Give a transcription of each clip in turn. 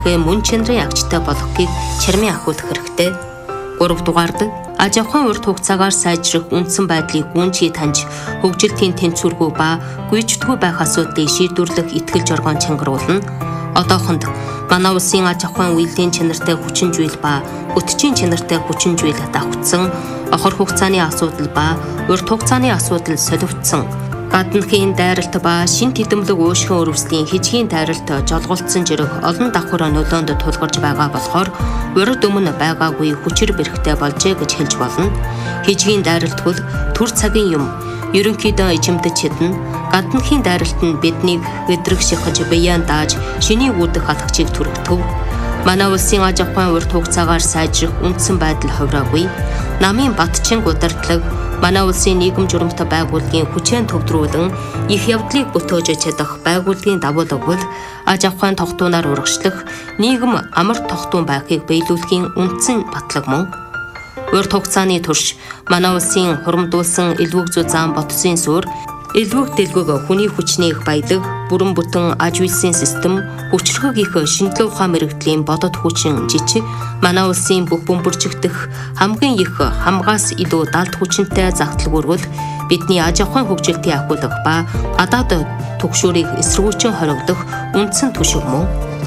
мөн чанарын агчтай болохыг чармийн ахуулах хэрэгтэй. 3 дугаард аж ахуйн урт хугацаагаар сайжрах үндсэн байдлыг гүнжгий таньж хөгжилтийн тэнцвэргүй ба гүйцэтгэхгүй байх асуудлыг шийдвэрлэх итгэл жоргоон чангаруулна. Одоохонд манай улсын аж ахуйн үеийн чанартай хүчин зүйл ба бүтцийн чанартай хүчин зүйл давхцсан, хор хугацааны асуудал ба урт хугацааны асуудал солигдсон. Гадныхын дайралт ба шин тэдэмлэг уушгин өрөвслийн хижгийн дайралт жолголцсон жирэх олон давхар нөлөөнд тулгарч байгаа болохоор урд өмнө байгаагүй хүчээр бэрхтээ болжээ гэж хэлж болно. Хижгийн дайралт бол төр цагийн юм. Ерөнхийдөө ижимдэж чадна. Гадныхын дайралт нь биднийг өдрөг шихаж биян дааж шинийг үүдэх халагчийг түргэв. Манай улсын аж ахуйн урт хугацаагаар сайжрах үндсэн байдал хувираагүй. Намын батчин гудалдлаг манай улсын нийгэм журамтай байгууллагын хүчээр төвдрүүлэн их явдлыг бүтээж чадах байгууллагын давуу тал аж ахуйн тогтуунаар урагшлах нийгэм амар тогтуун байхыг биелүүлэхийн үндсэн батлаг мөн. Урт хугацааны турш манай улсын хуримдуулсан элвэг зүй зам ботсын суурь элвэг дэлгэг хүний хүчнийг баядаг бүрэн бүтэн аж үйлсийн систем хүчрхэг их шинжилгээ ухаан мэрэгдлийн бодод хүчин жижиг манай улсын бүх бөмбөржигдөх хамгийн их хамгаас илүү далд хүчинтэй загтлаг өргөл бидний аж ахуйн хөгжилтийг ахиулах ба гадаад түгшүүрийг эсэргүүцэн хоригдох үндсэн түшиг мөн.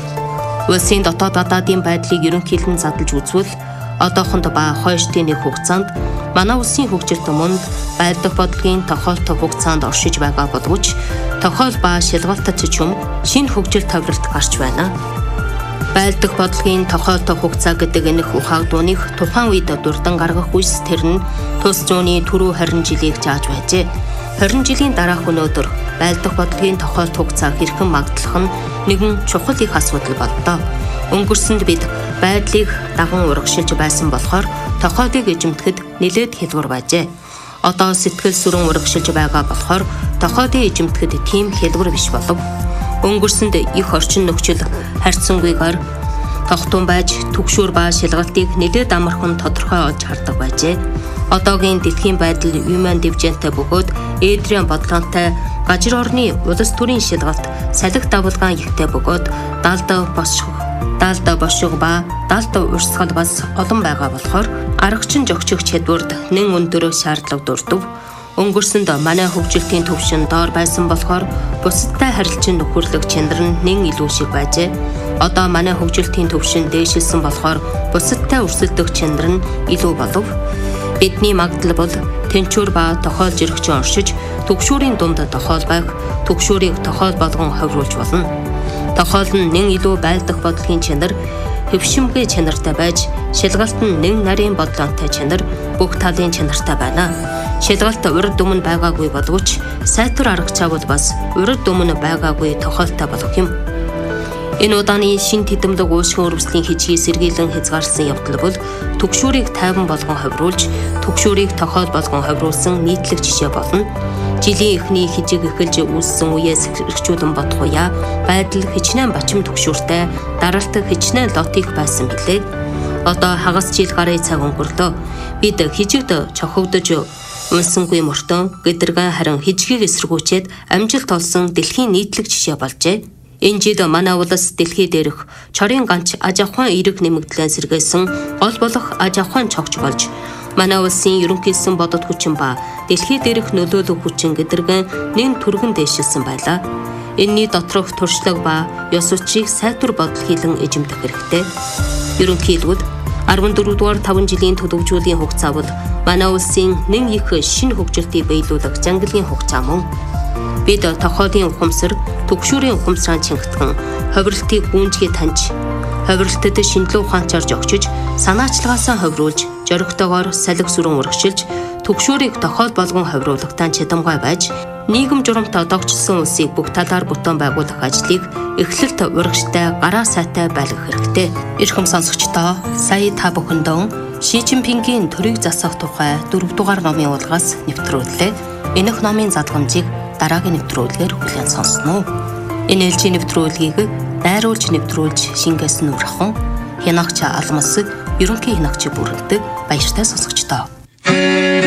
Улсын гадаадын байдлыг ерөнхийлөн задлж үзвэл одоохонд ба хойштын нэг хугацаанд манай улсын хөгжилт мөнд байлдах бодлогын тохиолдох хугацаанд оршиж байгаа боловч тохиол ба шалгалтад чум шинэ хөгжил товролт гарч байна. Байлдах бодлогын тохиолдох хугацаа гэдэг энэ ухаагдууных тухайн үед дурдан гаргах үйс тэр нь тус зууны түрүү 20 жилийг зааж байжээ. 20 жилийн дараах өнөөдөр байлдах бодлогын тохиолдох хугацаа хэрхэн магдлах нь нэгэн чухал их асуудал боллоо. Өнгөрсөнд бид байдлыг даган урагшилж байсан болохоор тохиолыг эзэмдэхэд нэлээд хялбар байжээ. Одоо сэтгэл сүрэн урагшилж байгаа болохоор тохиолыг эзэмдэхэд тийм хялбар биш болов. Өнгөрсөнд их орчин нөхцөл харьцангуйгаар тогтун байж түгшүүр ба шалгалтыг нэлээд амархан тодорхой олж хардаг байжээ. Одоогийн дэлхийн байдал юман дэвжэнтэй бөгөөд эдрийн бодлоготой гажир орны улс төрийн шалгалт салхи давалгаан ихтэй бөгөөд далд бошиг ба далд урсгал бас олон байгаа болохоор аргачин жогчигч чадварт нэн өндөр шаардлага дурдв. Өнгөрсөнд манай хөгжилтийн төвшин доор байсан болохоор бусадтай харилцан нөхөрлөх чанар нь нэн илүү шиг байжээ. Одоо манай хөгжилтийн төвшин дээшилсэн болохоор бусадтай өрсөлдөх чанар нь илүү болов. Бидний магадлал бол тэнцвэр ба тохиолж ирэгчэн оршиж түгшүүрийн дунд тохиол байх, түгшүүрийг тохиол болгон ховруулж болно. Тохиол нь нэн илүү байлдах бодлогын чанар хөвшимгээ чанартай байж шалгалт нь нэн нарийн бодлоготой чанар бүх талын чанартай байна. Шалгалт урд өмнө байгаагүй боловч сайтар арга чагвал бас урд өмнө байгаагүй тохиолтой болох юм. Энэ удааны шин тэдэмлэг уушгин өрөвслийн хижгийг сэргийлэн хязгаарласан явдал бол түгшүүрийг тайван болгон ховруулж, түгшүүрийг тохиол болгон ховруулсан нийтлэг жишээ болно. Жилийн эхний хижиг эхэлж үүссэн үеэс хэрэгжүүлэн бодох уяа байдал хичнээн бачим түгшүүртэй дараалт хичнээн лотик байсан билээ. Одоо хагас жил гарын цаг өнгөрлөө. Бид хижигд чохогдож унсангүй мөртөн гэдэргэн харин хижгийг эсэргүүцээд амжилт олсон дэлхийн нийтлэг жишээ болжээ. Энэ жид манай улс дэлхий дээрх чорын ганц аж ахуйн эерэг нэмэгдлэн сэргээсэн гол болох аж ахуйн цогч болж манай улсын ерөнхийлсөн бодод хүчин ба дэлхий дээрх нөлөөлөх хүчин гэдэргэн нэн түргэн дэвшилсэн байлаа. Энэний доторх туршлага ба ёс зүйчийг сайтар бодол хийлэн эзэмдэх хэрэгтэй. Ерөнхийдөө 14 дугаар 5 жилийн төлөвжүүлгийн хугацаа бол манай улсын нэн их шинэ хөгжилтийг биелүүлэх зангилын хугацаа мөн. Бид тохиолын ухамсар, түгшүүрийн ухамсараа чингтгэн, ховролтыг гүнжгий таньж, ховролтод шинжилгээ ухаанчаар жогчиж, санаачлагаасаа ховруулж, зоригтойгоор салхи сүрэн урагшилж, түгшүүрийг тохиол болгон ховруулахтаа чадамгай байж, нийгэм журамтай догчсон улсыг бүх талаар бүтэн байгуулах ажлыг эхлэлт урагштай гараа сайтай байлгах хэрэгтэй. Эрхэм сонсогчдоо, сая та бүхэндээ Ши Цзиньпингийн төрийг засах тухай 4 дугаар номын урлагаас нэвтрүүллээ. Энэх номын задгамжийг дараагийн нэвтрүүлгээр хүлээн сонсноо. Энэ ээлжийн нэвтрүүлгийг найруулж нэвтрүүлж шингээсэн Нүрхан, хянагч Алмас, ерөнхий хянагч бүрэндэг баяртай сонсогчдоо.